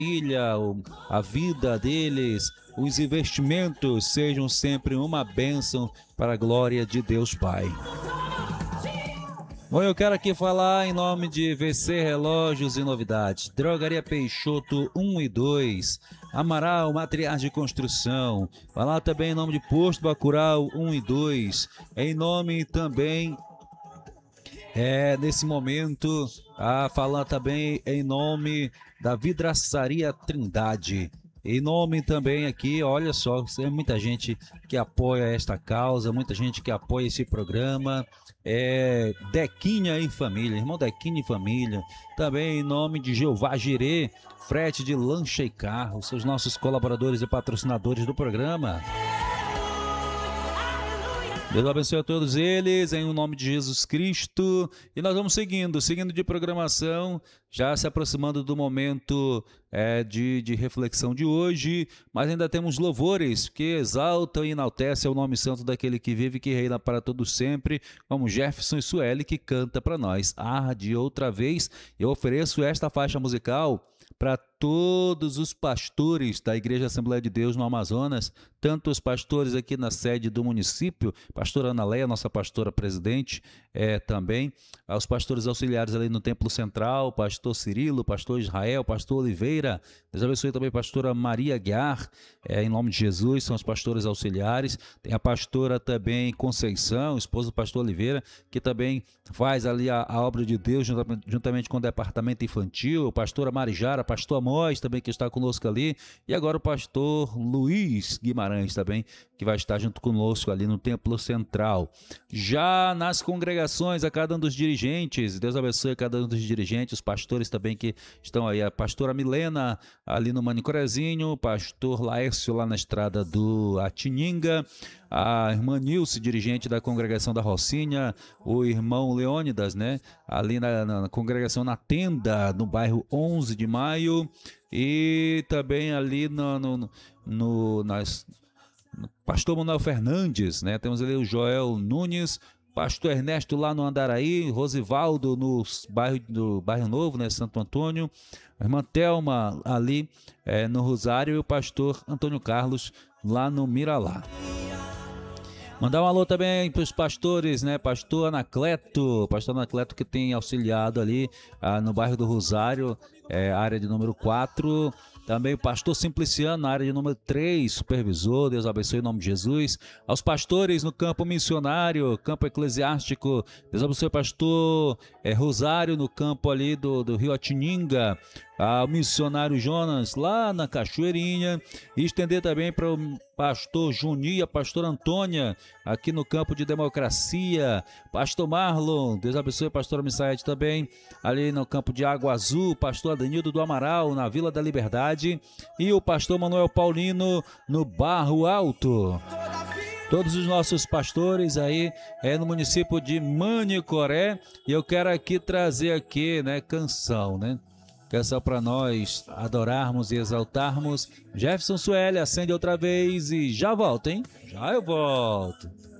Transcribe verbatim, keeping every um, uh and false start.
família, o- a vida deles, os investimentos sejam sempre uma bênção para a glória de Deus Pai. Bom, eu quero aqui falar em nome de V C Relógios e Novidades, Drogaria Peixoto um e dois, Amaral Materiais de Construção, falar também em nome de Posto Bacurau um e dois, em nome também, é, nesse momento, a falar também em nome da Vidraçaria Trindade. Em nome também aqui, olha só, é muita gente que apoia esta causa, muita gente que apoia esse programa. É Dequinha em Família, irmão Dequinha em Família. Também em nome de Jeová Jirê, frete de lancha e carro, seus nossos colaboradores e patrocinadores do programa. Deus abençoe a todos eles, em nome de Jesus Cristo. E nós vamos seguindo, seguindo de programação, já se aproximando do momento é, de, de reflexão de hoje, mas ainda temos louvores que exaltam e enaltecem o nome santo daquele que vive e que reina para todos sempre, como Jefferson e Sueli, que canta para nós. Ah, de outra vez, eu ofereço esta faixa musical para todos os pastores da Igreja Assembleia de Deus no Amazonas, tanto os pastores aqui na sede do município, pastora Ana Leia, nossa pastora presidente, é, também, aos pastores auxiliares ali no Templo Central, pastor Cirilo, pastor Israel, pastor Oliveira, Deus abençoe também a pastora Maria Guiar, é, em nome de Jesus, são os pastores auxiliares, tem a pastora também Conceição, esposa do pastor Oliveira, que também faz ali a, a obra de Deus juntamente, juntamente com o departamento infantil, a pastora Marijara, pastor Amós também que está conosco ali, e agora o pastor Luiz Guimarães também, que vai estar junto conosco ali no Templo Central. Já nas congregações, a cada um dos dirigentes, Deus abençoe a cada um dos dirigentes, os pastores também que estão aí, a pastora Milena ali no Manicorezinho, o pastor Laércio lá na estrada do Atininga, a irmã Nilce, dirigente da congregação da Rocinha, o irmão Leônidas, né, ali na, na congregação na Tenda, no bairro onze de maio, e também ali no, no, no nas, no pastor Manuel Fernandes, né, temos ali o Joel Nunes, pastor Ernesto lá no Andaraí, Rosivaldo no bairro, do bairro Novo, né, Santo Antônio, a irmã Thelma ali é, no Rosário, e o pastor Antônio Carlos lá no Miralá. Mandar um alô também para os pastores, né? Pastor Anacleto, pastor Anacleto que tem auxiliado ali ah, no bairro do Rosário, é, área de número quatro. Também o pastor Simpliciano, na área de número três, supervisor, Deus abençoe em nome de Jesus. Aos pastores no campo missionário, campo eclesiástico, Deus abençoe o pastor é, Rosário no campo ali do, do Rio Atininga, ao missionário Jonas lá na Cachoeirinha, e estender também para o pastor Juninho, a pastora Antônia, aqui no campo de Democracia, pastor Marlon, Deus abençoe a pastora Missaete também, ali no campo de Água Azul, pastor Adenildo do Amaral, na Vila da Liberdade, e o pastor Manuel Paulino, no Barro Alto. Todos os nossos pastores aí é no município de Manicoré, e eu quero aqui trazer aqui, né, canção, né? Canção para nós adorarmos e exaltarmos. Jefferson Sueli, acende outra vez e já volto, hein? Já eu volto.